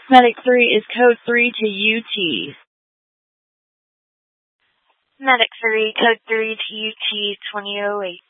Medic 3 is code 3 to UT. Medic 3, code 3 to UT 2008.